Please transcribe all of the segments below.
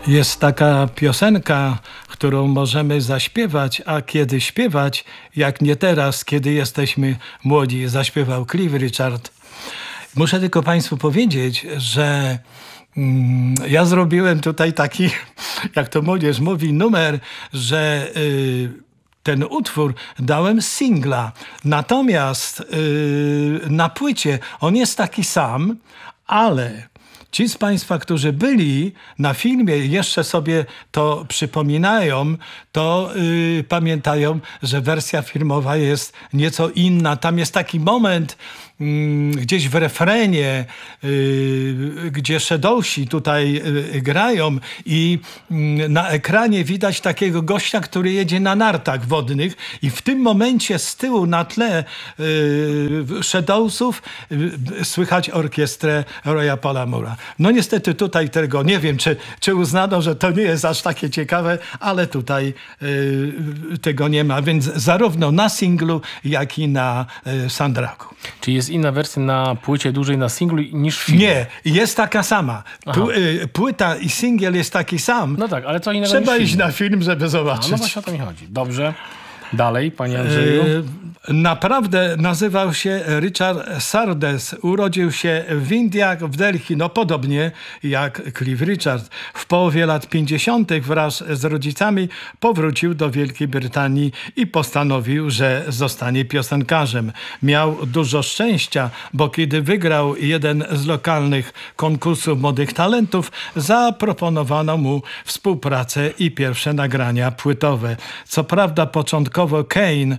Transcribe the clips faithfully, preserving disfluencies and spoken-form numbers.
Jest taka piosenka, którą możemy zaśpiewać, a kiedy śpiewać, jak nie teraz, kiedy jesteśmy młodzi, zaśpiewał Cliff Richard. Muszę tylko Państwu powiedzieć, że mm, ja zrobiłem tutaj taki, jak to młodzież mówi, numer, że y, ten utwór dałem singla. Natomiast y, na płycie on jest taki sam, ale ci z Państwa, którzy byli na filmie i jeszcze sobie to przypominają, to yy, pamiętają, że wersja filmowa jest nieco inna. Tam jest taki moment yy, gdzieś w refrenie, yy, gdzie Shadowsi tutaj yy, grają i yy, na ekranie widać takiego gościa, który jedzie na nartach wodnych i w tym momencie z tyłu na tle yy, Shadowsów yy, słychać orkiestrę Roya Palamura. No niestety tutaj tego nie wiem, czy, czy uznano, że to nie jest aż takie ciekawe, ale tutaj y, tego nie ma, więc zarówno na singlu, jak i na y, soundtracku. Czy jest inna wersja na płycie dłużej na singlu niż w filmie? Nie, jest taka sama. Pł, y, płyta i singiel jest taki sam. No tak, ale co innego Trzeba niż iść film. na film, żeby zobaczyć. A, no właśnie o to mi chodzi. Dobrze. Dalej, panie Andrzeju. E, naprawdę nazywał się Richard Sardes. Urodził się w Indiach, w Delhi, no podobnie jak Cliff Richard. W połowie lat pięćdziesiątych wraz z rodzicami powrócił do Wielkiej Brytanii i postanowił, że zostanie piosenkarzem. Miał dużo szczęścia, bo kiedy wygrał jeden z lokalnych konkursów młodych talentów, zaproponowano mu współpracę i pierwsze nagrania płytowe. Co prawda początkowo Kane,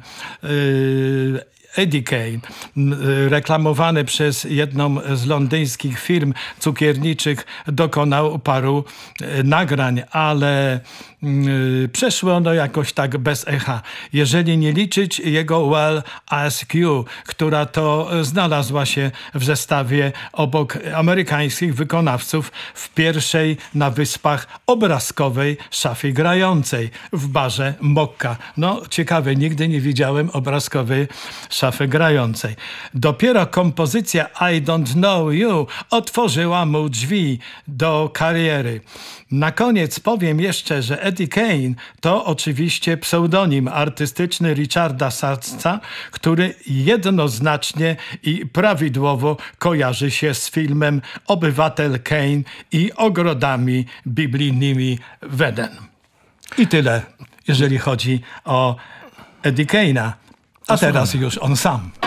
yy, Eddie Kane, reklamowany przez jedną z londyńskich firm cukierniczych, dokonał paru nagrań, ale przeszło ono jakoś tak bez echa. Jeżeli nie liczyć jego Well Ask You, która to znalazła się w zestawie obok amerykańskich wykonawców w pierwszej na Wyspach obrazkowej szafie grającej w barze Mokka. No ciekawe, nigdy nie widziałem obrazkowej szafy grającej. Dopiero kompozycja I Don't Know You otworzyła mu drzwi do kariery. Na koniec powiem jeszcze, że Eddie Kane to oczywiście pseudonim artystyczny Richarda Sardsa, który jednoznacznie i prawidłowo kojarzy się z filmem Obywatel Kane i ogrodami biblijnymi w Eden. I tyle, jeżeli chodzi o Eddie Kane'a. A teraz już on sam.